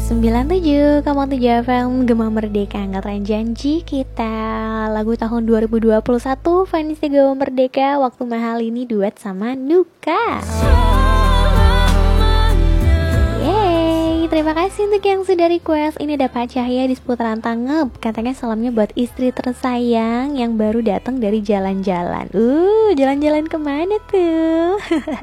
97,7 FM Gema Merdeka Angkatan Janji Kita. Lagu tahun 2021 Vanessa Gema Merdeka. Waktu mahal ini duet sama Nuka. Yeay, terima kasih untuk yang sudah request. Ini ada Pak Cahya di seputaran Tangep. Katanya salamnya buat istri tersayang yang baru datang dari jalan-jalan. Jalan-jalan kemana tuh?